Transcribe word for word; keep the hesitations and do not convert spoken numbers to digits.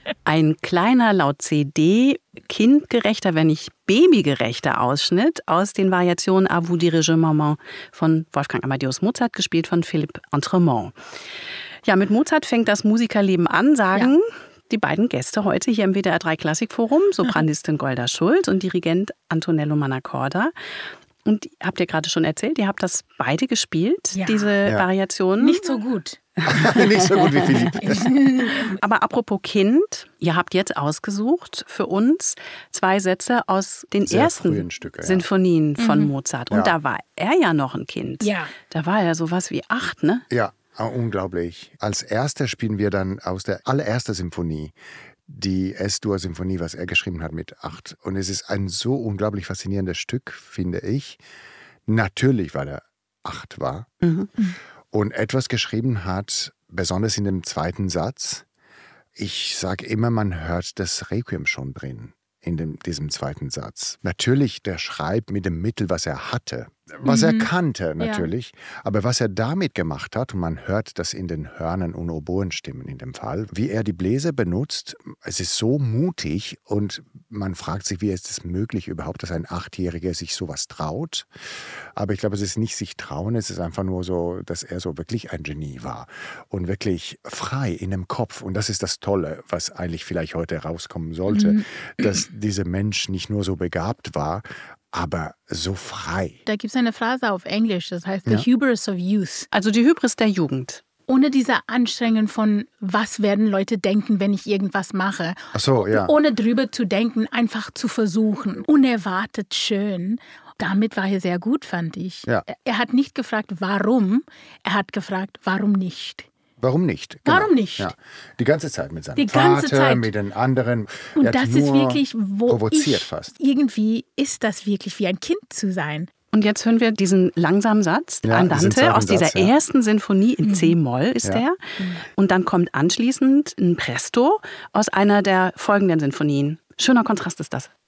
Ein kleiner, laut C D, kindgerechter, wenn nicht babygerechter Ausschnitt aus den Variationen À vous diriger maman von Wolfgang Amadeus Mozart, gespielt von Philippe Entremont. Ja, mit Mozart fängt das Musikerleben an, sagen ja. die beiden Gäste heute hier im W D R drei Klassikforum, Sopranistin Golda Schulz und Dirigent Antonello Mannacorda. Und habt ihr gerade schon erzählt, ihr habt das beide gespielt, ja. diese ja. Variationen? Nicht so gut. Nicht so gut wie Philipp. Aber apropos Kind, ihr habt jetzt ausgesucht für uns zwei Sätze aus den Sehr ersten Stücke, Sinfonien ja. von mhm. Mozart. Und ja. da war er ja noch ein Kind. Ja. Da war er sowas wie acht, ne? Ja, unglaublich. Als erster spielen wir dann aus der allerersten Symphonie die S-Dur-Symphonie, was er geschrieben hat mit acht. Und es ist ein so unglaublich faszinierendes Stück, finde ich. Natürlich, weil er acht war. Mhm. Und etwas geschrieben hat, besonders in dem zweiten Satz. Ich sage immer, man hört das Requiem schon drin, in dem, diesem zweiten Satz. Natürlich, der schreibt mit dem Mittel, was er hatte. Was mhm. er kannte natürlich, ja. aber was er damit gemacht hat, und man hört das in den Hörnern und Oboenstimmen in dem Fall, wie er die Bläser benutzt, es ist so mutig und man fragt sich, wie ist es möglich überhaupt, dass ein Achtjähriger sich sowas traut. Aber ich glaube, es ist nicht sich trauen, es ist einfach nur so, dass er so wirklich ein Genie war und wirklich frei in dem Kopf. Und das ist das Tolle, was eigentlich vielleicht heute rauskommen sollte, mhm. dass dieser Mensch nicht nur so begabt war, aber so frei. Da gibt es eine Phrase auf Englisch, das heißt ja. The Hubris of Youth. Also die Hybris der Jugend. Ohne diese Anstrengung von, was werden Leute denken, wenn ich irgendwas mache. Ach so, ja. Ohne drüber zu denken, einfach zu versuchen. Unerwartet schön. Damit war er sehr gut, fand ich. Ja. Er hat nicht gefragt, warum. Er hat gefragt, warum nicht. Warum nicht? Genau. Warum nicht? Ja. Die ganze Zeit mit seinem Die ganze Vater, Zeit. mit den anderen. Und er das nur ist wirklich, wo provoziert ich, fast. irgendwie ist das wirklich wie ein Kind zu sein. Und jetzt hören wir diesen langsamen Satz, ja, Andante, aus dieser Satz, ja. ersten Sinfonie in mhm. C-Moll ist ja. der. Und dann kommt anschließend ein Presto aus einer der folgenden Sinfonien. Schöner Kontrast ist das.